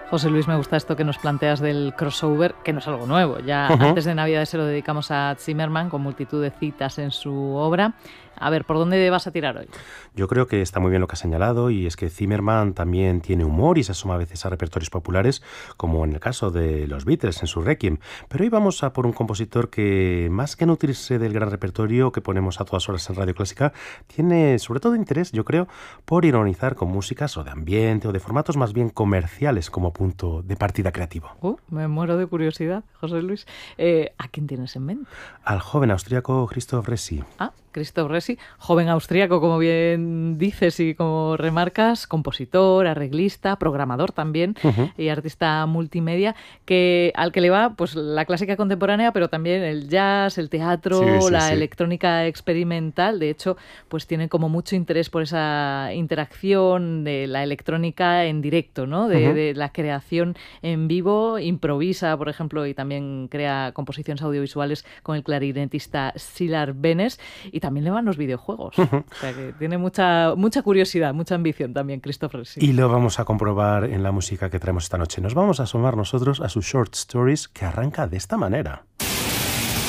José Luis, me gusta esto que nos planteas del crossover, que no es algo nuevo. Ya antes de Navidad se lo dedicamos a Zimmerman con multitud de citas en su obra. A ver, ¿por dónde vas a tirar hoy? Yo creo que está muy bien lo que has señalado, y es que Zimmerman también tiene humor y se asoma a veces a repertorios populares, como en el caso de los Beatles en su Requiem. Pero hoy vamos a por un compositor que, más que nutrirse del gran repertorio que ponemos a todas horas en Radio Clásica, tiene sobre todo interés, yo creo, por ironizar con músicas o de ambiente o de formatos más bien comerciales como punto de partida creativo. Me muero de curiosidad, José Luis. ¿A quién tienes en mente? Al joven austríaco Christoph Resi. Christoph Resi, joven austríaco, como bien dices y como remarcas, compositor, arreglista, programador también y artista multimedia, al que le va pues la clásica contemporánea, pero también el jazz, el teatro, la electrónica experimental. De hecho, pues tiene como mucho interés por esa interacción de la electrónica en directo, ¿no? De la creación en vivo. Improvisa, por ejemplo, y también crea composiciones audiovisuales con el clarinetista Szilárd Benes, y también le van los videojuegos. O sea que tiene mucha curiosidad, mucha ambición también Christoph Resi. Y lo vamos a comprobar en la música que traemos esta noche. Nos vamos a asomar nosotros a sus Short Stories, que arranca de esta manera.